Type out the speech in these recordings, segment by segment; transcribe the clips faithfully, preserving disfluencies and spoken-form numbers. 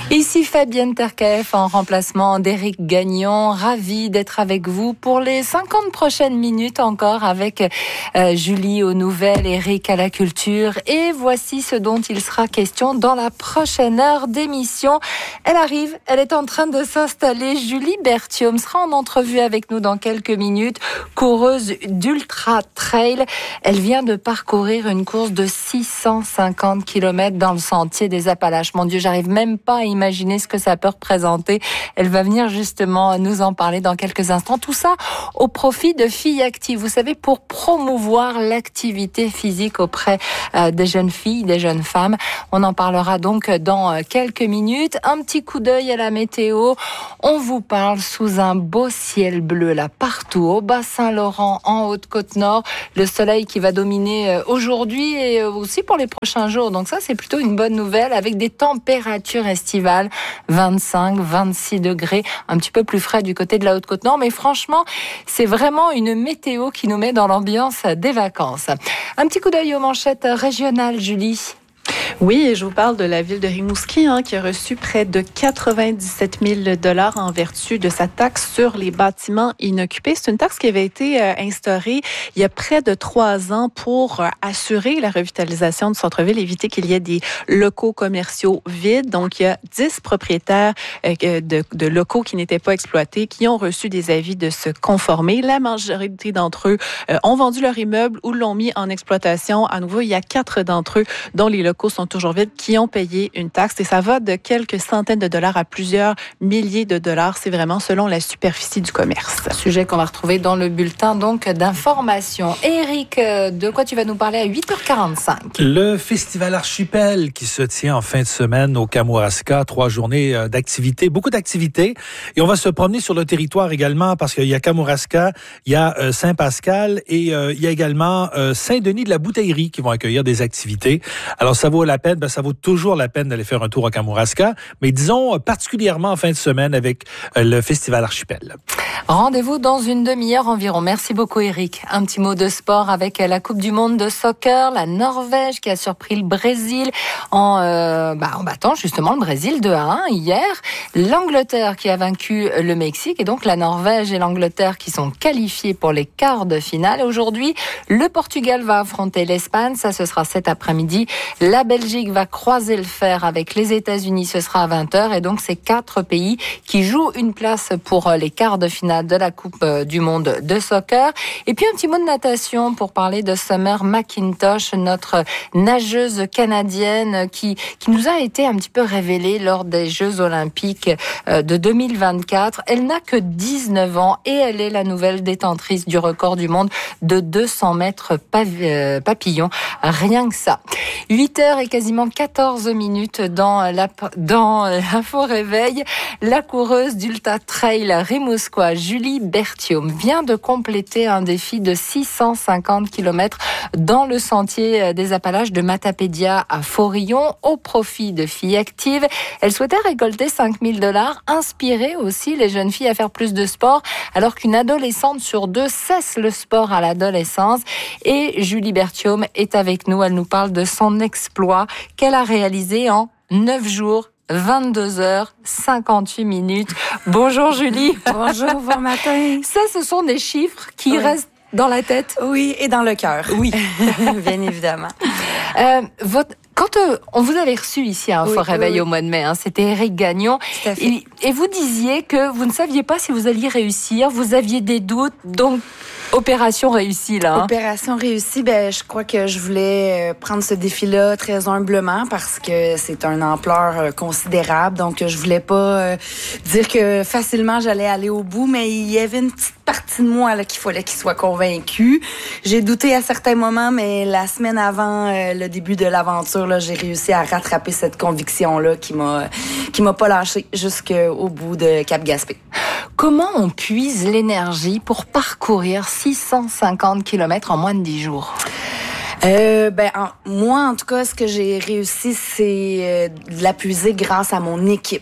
Ici Fabienne Terkaef en remplacement d'Éric Gagnon. Ravi d'être avec vous pour les cinquante prochaines minutes encore avec euh, Julie aux nouvelles, Éric à la culture. Et voici ce dont il sera question dans la prochaine heure d'émission. Elle arrive, elle est en train de s'installer. Julie Berthiaume sera en entrevue avec nous dans quelques minutes. Coureuse d'ultra trail. Elle vient de parcourir une course de six cent cinquante kilomètres dans le sentier des Appalaches. Mon Dieu, j'arrive même pas à imaginer ce que ça peut représenter. Elle va venir justement nous en parler dans quelques instants. Tout ça au profit de Filles Actives. Vous savez, pour promouvoir l'activité physique auprès euh, des jeunes filles, des jeunes femmes. On en parlera donc dans euh, quelques minutes. Un petit coup d'œil à la météo. On vous parle sous un beau ciel bleu là partout, au Bas-Saint-Laurent, en Haute-Côte-Nord. Le soleil qui va dominer euh, aujourd'hui et euh, aussi pour les prochains jours. Donc ça, c'est plutôt une bonne nouvelle avec des températures estivales. vingt-cinq, vingt-six degrés, un petit peu plus frais du côté de la Haute-Côte-Nord, mais franchement, c'est vraiment une météo qui nous met dans l'ambiance des vacances. Un petit coup d'œil aux manchettes régionales, Julie. Oui, et je vous parle de la ville de Rimouski hein, qui a reçu près de quatre-vingt-dix-sept mille dollars en vertu de sa taxe sur les bâtiments inoccupés. C'est une taxe qui avait été euh, instaurée il y a près de trois ans pour euh, assurer la revitalisation du centre-ville, éviter qu'il y ait des locaux commerciaux vides. Donc, il y a dix propriétaires euh, de, de locaux qui n'étaient pas exploités qui ont reçu des avis de se conformer. La majorité d'entre eux euh, ont vendu leur immeuble ou l'ont mis en exploitation. À nouveau, il y a quatre d'entre eux dont les locaux sont toujours vides, qui ont payé une taxe. Et ça va de quelques centaines de dollars à plusieurs milliers de dollars. C'est vraiment selon la superficie du commerce. Sujet qu'on va retrouver dans le bulletin donc d'information. Éric, de quoi tu vas nous parler à huit heures quarante-cinq? Le Festival Archipel qui se tient en fin de semaine au Kamouraska. Trois journées d'activités, beaucoup d'activités. Et on va se promener sur le territoire également parce qu'il y a Kamouraska, il y a Saint-Pascal et euh, il y a également euh, Saint-Denis de la Bouteillerie qui vont accueillir des activités. Alors, ça vaut la peine, ben, ça vaut toujours la peine d'aller faire un tour à Kamouraska, mais disons particulièrement en fin de semaine avec euh, le Festival Archipel. Rendez-vous dans une demi-heure environ. Merci beaucoup, Éric. Un petit mot de sport avec la Coupe du Monde de soccer, la Norvège qui a surpris le Brésil en, euh, bah, en battant justement le Brésil deux à un hier. L'Angleterre qui a vaincu le Mexique et donc la Norvège et l'Angleterre qui sont qualifiés pour les quarts de finale. Aujourd'hui, le Portugal va affronter l'Espagne. Ça, ce sera cet après-midi. La Belgique va croiser le fer avec les États-Unis, ce sera à vingt heures. Et donc, c'est quatre pays qui jouent une place pour les quarts de finale de la Coupe du Monde de soccer. Et puis, un petit mot de natation pour parler de Summer McIntosh, notre nageuse canadienne qui, qui nous a été un petit peu révélée lors des Jeux Olympiques de deux mille vingt-quatre. Elle n'a que dix-neuf ans et elle est la nouvelle détentrice du record du monde de deux cents mètres papillon. Rien que ça. huit heures et quasiment quatorze minutes dans la, dans l'info réveil. La coureuse d'Ultra Trail Rimouskois, Julie Berthiaume, vient de compléter un défi de six cent cinquante kilomètres dans le sentier des Appalaches de Matapédia à Forillon au profit de Filles Actives. Elle souhaitait récolter cinq mille dollars, inspirer aussi les jeunes filles à faire plus de sport alors qu'une adolescente sur deux cesse le sport à l'adolescence. Et Julie Berthiaume est avec nous. Elle nous parle de son exploit qu'elle a réalisé en neuf jours, vingt-deux heures, cinquante-huit minutes. Bonjour Julie. Bonjour, bon matin. Ça, ce sont des chiffres qui oui. restent dans la tête. Oui, et dans le cœur. Oui, bien évidemment. Euh, votre... Quand euh, on vous avait reçu ici à Info oui, Réveil oui, oui. au mois de mai, hein, c'était Éric Gagnon, Tout à fait. Et, et vous disiez que vous ne saviez pas si vous alliez réussir, vous aviez des doutes, donc opération réussie là. Hein. Opération réussie, ben je crois que je voulais prendre ce défi-là très humblement parce que c'est une ampleur considérable, donc je voulais pas euh, dire que facilement j'allais aller au bout, mais il y avait une petite partie de moi là qu'il fallait qu'il soit convaincu. J'ai douté à certains moments, mais la semaine avant euh, le début de l'aventure, là, j'ai réussi à rattraper cette conviction-là qui m'a qui m'a pas lâché jusqu'au bout de Cap-Gaspé. Comment on puise l'énergie pour parcourir six cent cinquante kilomètres en moins de dix jours? Euh, ben, en, moi, en tout cas, ce que j'ai réussi, c'est euh, de la puiser grâce à mon équipe.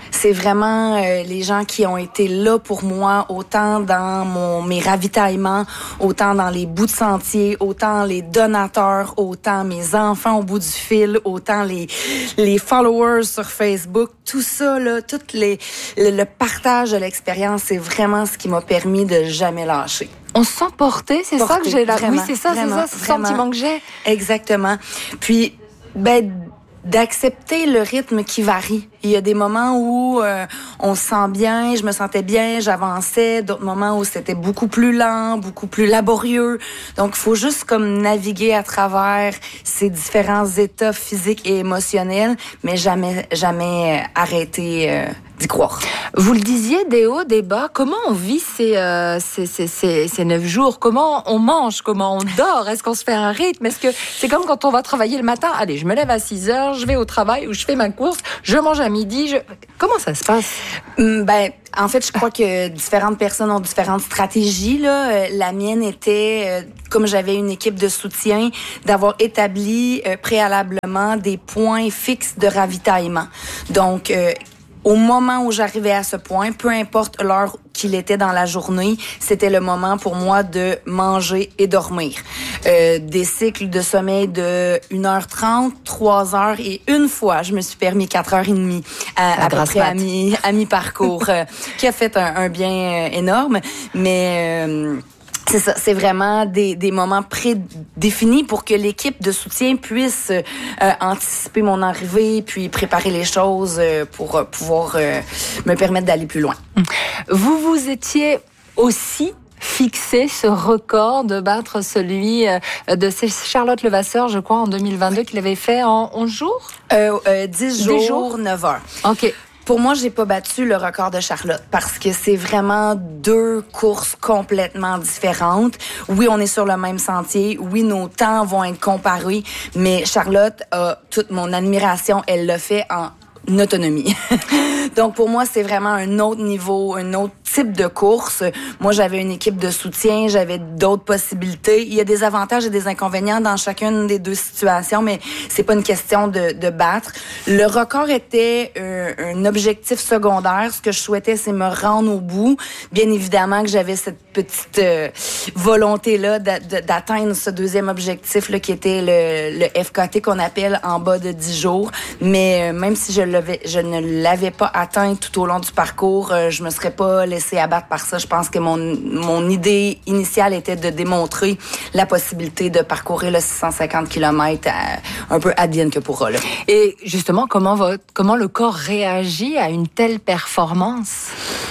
C'est vraiment euh, les gens qui ont été là pour moi, autant dans mon mes ravitaillements, autant dans les bouts de sentier, autant les donateurs, autant mes enfants au bout du fil, autant les les followers sur Facebook, tout ça là, tout les le, le partage de l'expérience, c'est vraiment ce qui m'a permis de jamais lâcher. On se sent porté, c'est Porté, ça que j'ai là. vraiment, Oui, c'est ça, vraiment, c'est ça, ce vraiment. sentiment que j'ai. Exactement. Puis, ben, d'accepter le rythme qui varie. Il y a des moments où euh, on se sent bien, je me sentais bien, j'avançais, d'autres moments où c'était beaucoup plus lent, beaucoup plus laborieux. Donc, il faut juste comme naviguer à travers ces différents états physiques et émotionnels, mais jamais, jamais arrêter euh, d'y croire. Vous le disiez, des hauts, des bas. Comment on vit ces, euh, ces, ces, ces, ces neuf jours? Comment on mange? Comment on dort? Est-ce qu'on se fait un rythme? Est-ce que c'est comme quand on va travailler le matin? Allez, je me lève à six heures, je vais au travail ou je fais ma course, je mange à midi. Je... Comment ça se passe? Ben, en fait, je crois que différentes personnes ont différentes stratégies. Là. La mienne était, euh, comme j'avais une équipe de soutien, d'avoir établi euh, préalablement des points fixes de ravitaillement. Donc, euh, au moment où j'arrivais à ce point, peu importe l'heure qu'il était dans la journée, c'était le moment pour moi de manger et dormir. Euh, des cycles de sommeil de une heure trente, trois heures et une fois, je me suis permis quatre heures trente à, à peu près à, mi, à mi-parcours, euh, qui a fait un, un bien euh, énorme. Mais... Euh, C'est ça, c'est vraiment des, des moments prédéfinis pour que l'équipe de soutien puisse euh, anticiper mon arrivée, puis préparer les choses euh, pour euh, pouvoir euh, me permettre d'aller plus loin. Vous vous étiez aussi fixé ce record de battre celui de Charlotte Levasseur, je crois, en deux mille vingt-deux, qu'il avait fait en onze jours? Euh, euh, dix jours, jours, neuf heures. OK. Pour moi, j'ai pas battu le record de Charlotte parce que c'est vraiment deux courses complètement différentes. Oui, on est sur le même sentier. Oui, nos temps vont être comparés. Mais Charlotte a toute mon admiration. Elle l'a fait en autonomie. Donc, pour moi, c'est vraiment un autre niveau, un autre type de course. Moi, j'avais une équipe de soutien, j'avais d'autres possibilités. Il y a des avantages et des inconvénients dans chacune des deux situations, mais c'est pas une question de, de battre. Le record était euh, un objectif secondaire. Ce que je souhaitais, c'est me rendre au bout. Bien évidemment que j'avais cette petite euh, volonté-là d'atteindre ce deuxième objectif-là, qui était le, le F K T qu'on appelle en bas de dix jours. Mais euh, même si je, l'avais, je ne l'avais pas atteint tout au long du parcours, euh, je me serais pas laissé abattre par ça. Je pense que mon, mon idée initiale était de démontrer la possibilité de parcourir le six cent cinquante kilomètres à, un peu advienne que pourra. Là. Et justement, comment, votre, comment le corps réagit à une telle performance?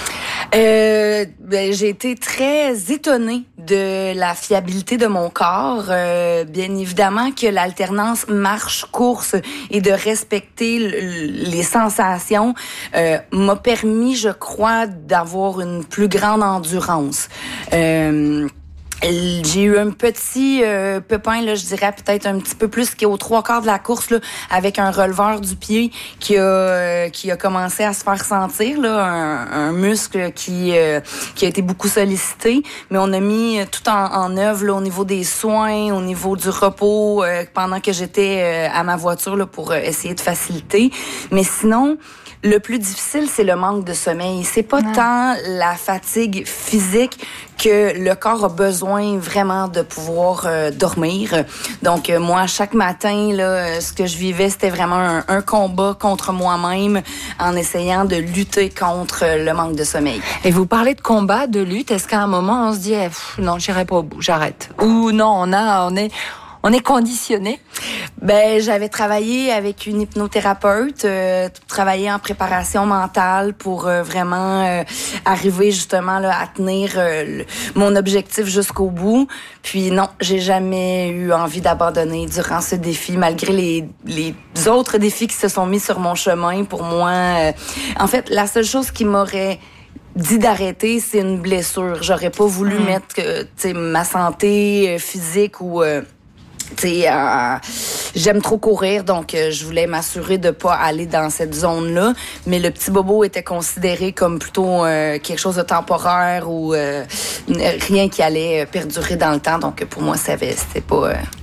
Euh, ben, j'ai été très étonnée de la fiabilité de mon corps. Euh, bien évidemment que l'alternance marche-course et de respecter l- les sensations euh, m'a permis, je crois, d'avoir une plus grande endurance. Euh, J'ai eu un petit euh, pépin, là, je dirais peut-être un petit peu plus qu'aux trois quarts de la course, là, avec un releveur du pied qui a euh, qui a commencé à se faire sentir, là, un, un muscle qui euh, qui a été beaucoup sollicité. Mais on a mis tout en, en œuvre là, au niveau des soins, au niveau du repos, euh, pendant que j'étais euh, à ma voiture là, pour euh, essayer de faciliter. Mais sinon, le plus difficile, c'est le manque de sommeil. C'est pas ouais. tant la fatigue physique que le corps a besoin vraiment de pouvoir euh, dormir. Donc, euh, moi, chaque matin, là, ce que je vivais, c'était vraiment un, un combat contre moi-même en essayant de lutter contre le manque de sommeil. Et vous parlez de combat, de lutte. Est-ce qu'à un moment, on se dit, eh, pff, non, j'irai pas au bout, j'arrête. Ou non, on a, on est... On est conditionné? Ben, j'avais travaillé avec une hypnothérapeute, euh, travaillé en préparation mentale pour euh, vraiment euh, arriver justement là, à tenir euh, le, mon objectif jusqu'au bout. Puis non, j'ai jamais eu envie d'abandonner durant ce défi, malgré les, les autres défis qui se sont mis sur mon chemin. Pour moi, euh, en fait, la seule chose qui m'aurait dit d'arrêter, c'est une blessure. J'aurais pas voulu mmh. mettre euh, t'sais, ma santé euh, physique ou... Euh, T'sais, euh, j'aime trop courir, donc euh, je voulais m'assurer de pas aller dans cette zone-là. Mais le petit bobo était considéré comme plutôt euh, quelque chose de temporaire ou euh, rien qui allait perdurer dans le temps. Donc pour moi, ça avait, c'était pas... Euh,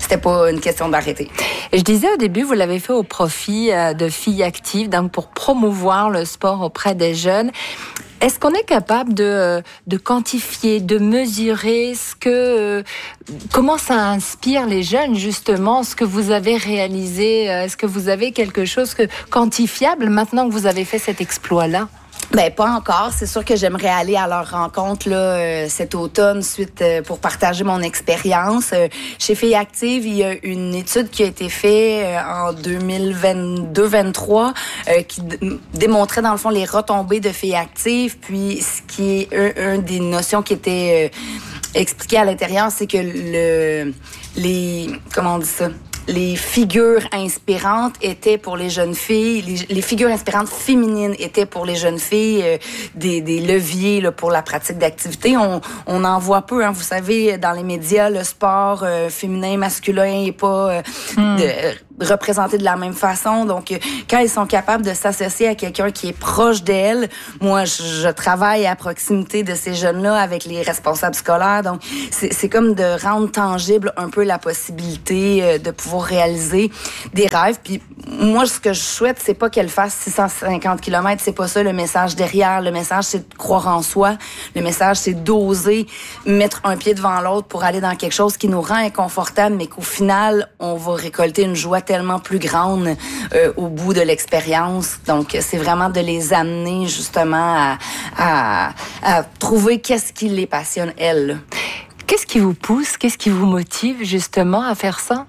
c'était pas une question d'arrêter. Je disais au début, vous l'avez fait au profit de filles actives, donc pour promouvoir le sport auprès des jeunes. Est-ce qu'on est capable de, de quantifier, de mesurer ce que, comment ça inspire les jeunes, justement, ce que vous avez réalisé? Est-ce que vous avez quelque chose que, quantifiable maintenant que vous avez fait cet exploit-là? Ben pas encore. C'est sûr que j'aimerais aller à leur rencontre là euh, cet automne suite euh, pour partager mon expérience. Euh, chez Filles Actives, il y a une étude qui a été faite euh, en deux mille vingt-deux vingt-trois euh, qui d- démontrait dans le fond les retombées de Filles Actives. Puis ce qui est un, un des notions qui était euh, expliqué à l'intérieur, c'est que le les comment on dit ça? Les figures inspirantes étaient pour les jeunes filles, les, les figures inspirantes féminines étaient pour les jeunes filles euh, des, des leviers là, pour la pratique d'activité. On, on en voit peu, hein, vous savez, dans les médias, le sport euh, féminin, masculin est pas euh, mm. de, représenté de la même façon. Donc, quand ils sont capables de s'associer à quelqu'un qui est proche d'elles, moi, je, je travaille à proximité de ces jeunes-là avec les responsables scolaires. Donc, c'est, c'est comme de rendre tangible un peu la possibilité euh, de pouvoir réaliser des rêves. Puis moi, ce que je souhaite, c'est pas qu'elle fasse six cent cinquante kilomètres. C'est pas ça le message derrière. Le message, c'est de croire en soi. Le message, c'est d'oser mettre un pied devant l'autre pour aller dans quelque chose qui nous rend inconfortable, mais qu'au final, on va récolter une joie tellement plus grande euh, au bout de l'expérience. Donc, c'est vraiment de les amener justement à, à, à trouver qu'est-ce qui les passionne, elles. Qu'est-ce qui vous pousse? Qu'est-ce qui vous motive justement à faire ça?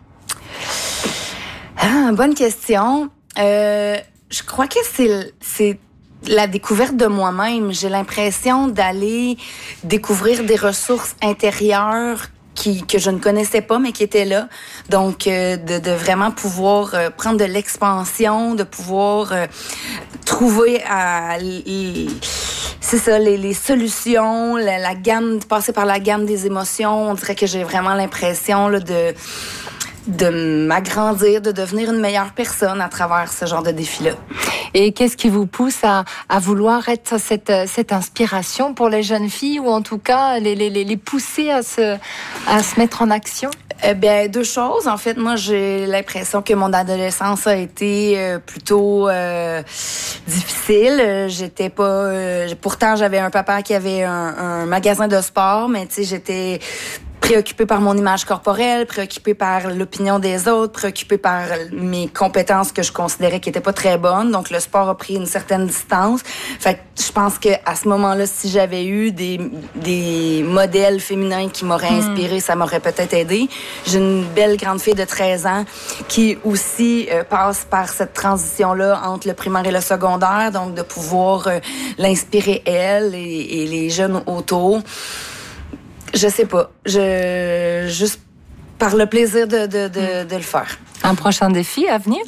Ah, bonne question. Euh, je crois que c'est, c'est la découverte de moi-même. J'ai l'impression d'aller découvrir des ressources intérieures qui, que je ne connaissais pas, mais qui étaient là. Donc, euh, de, de vraiment pouvoir euh, prendre de l'expansion, de pouvoir euh, trouver à... Euh, c'est ça, les, les solutions, la, la gamme, de passer par la gamme des émotions. On dirait que j'ai vraiment l'impression là, de... de m'agrandir, de devenir une meilleure personne à travers ce genre de défi-là. Et qu'est-ce qui vous pousse à, à vouloir être cette, cette inspiration pour les jeunes filles, ou en tout cas les, les, les pousser à se, à se mettre en action? Eh bien, deux choses. En fait, moi, j'ai l'impression que mon adolescence a été euh, plutôt euh, difficile. J'étais pas... Euh, pourtant, j'avais un papa qui avait un, un magasin de sport, mais tu sais, j'étais préoccupée par mon image corporelle, préoccupée par l'opinion des autres, préoccupée par mes compétences que je considérais qui étaient pas très bonnes. Donc, le sport a pris une certaine distance. Fait que je pense que à ce moment-là, si j'avais eu des, des modèles féminins qui m'auraient inspirée, mmh. ça m'aurait peut-être aidé. J'ai une belle grande fille de treize ans qui aussi euh, passe par cette transition-là entre le primaire et le secondaire. Donc, de pouvoir euh, l'inspirer, elle, et, et les jeunes autour. Je sais pas. Je juste par le plaisir de, de, de, de le faire. Un prochain défi à venir?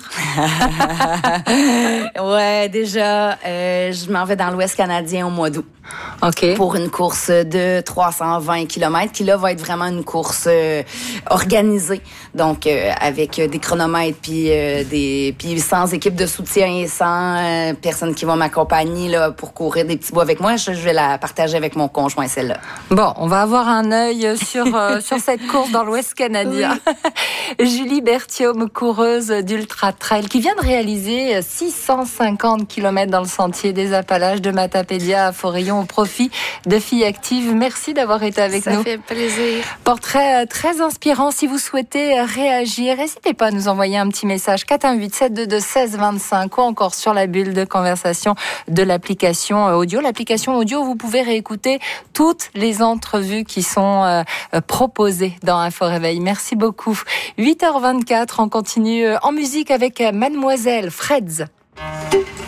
Ouais, déjà, euh, je m'en vais dans l'Ouest canadien au mois d'août. OK. Pour une course de trois cent vingt kilomètres, qui là va être vraiment une course euh, organisée. Donc, euh, avec des chronomètres, puis euh, des puis sans équipe de soutien et sans euh, personne qui va m'accompagner là pour courir des petits bouts avec moi. Je, je vais la partager avec mon conjoint, celle-là. Bon, on va avoir un œil sur, euh, sur cette course dans l'Ouest canadien. Oui. Julie Berthiaume, coureuse d'Ultra Trail, qui vient de réaliser six cent cinquante kilomètres dans le sentier des Appalaches de Matapédia à Forillon au profit de Filles Actives. Merci d'avoir été avec Ça nous. Ça fait plaisir. Portrait très inspirant. Si vous souhaitez réagir, n'hésitez pas à nous envoyer un petit message quatre un huit sept deux deux seize vingt-cinq ou encore sur la bulle de conversation de l'application audio. L'application audio, vous pouvez réécouter toutes les entrevues qui sont euh, proposées dans Info Réveil. Merci beaucoup. huit heures vingt-quatre, on continue en musique avec Mademoiselle Freds.